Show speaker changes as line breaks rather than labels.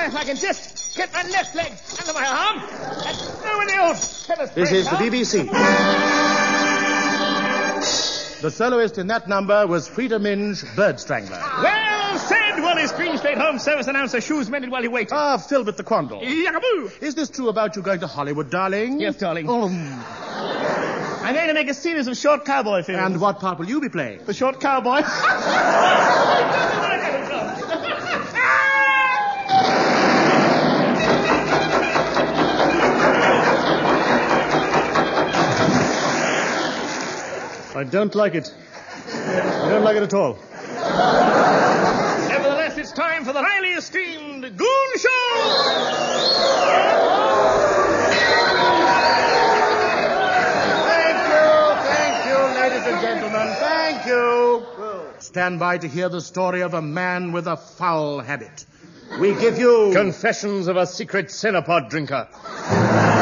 if I can just get my left leg under my arm and throw in the old pepper spray.
This is the BBC. The soloist in that number was Frida Minge, Bird Strangler.
Well said, Wallace Greenstreet Home Service announcer. Shoes mended while he waited.
Ah, filled with the quandle.
Yakaboo!
Is this true about you going to Hollywood, darling?
Yes, darling.
Oh.
I'm going to make a series of short cowboy films.
And what part will you be playing?
The short cowboy.
I don't like it. I don't like it at all.
Nevertheless, it's time for the highly esteemed Goon Show!
Thank you, ladies and gentlemen. Thank you. Stand by to hear the story of a man with a foul habit. We give you...
Confessions of a Secret Cenopod Drinker.